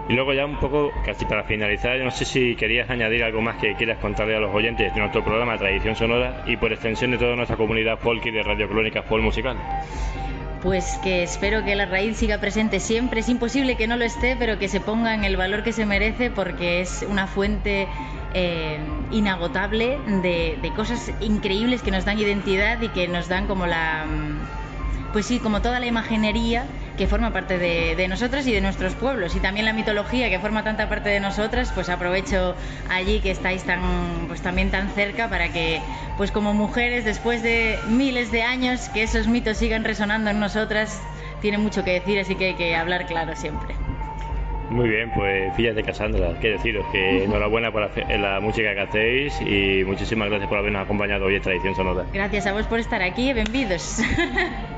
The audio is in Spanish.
Y luego ya un poco, casi para finalizar, yo no sé si querías añadir algo más que quieras contarle a los oyentes de nuestro programa Tradición Sonora y por extensión de toda nuestra comunidad folk y de Radio Crónica Folk Musical. Pues que espero que la raíz siga presente siempre. Es imposible que no lo esté, pero que se ponga en el valor que se merece, porque es una fuente inagotable de cosas increíbles que nos dan identidad y que nos dan como pues sí, como toda la imaginería que forma parte de nosotras y de nuestros pueblos, y también la mitología que forma tanta parte de nosotras. Pues aprovecho allí que estáis pues también tan cerca, para que pues como mujeres, después de miles de años, que esos mitos sigan resonando en nosotras. Tiene mucho que decir, así que hay que hablar claro siempre. Muy bien, pues fíjate, Casandra, qué deciros, que enhorabuena por la música que hacéis y muchísimas gracias por habernos acompañado hoy en Tradición Sonora. Gracias a vos por estar aquí, benvidos.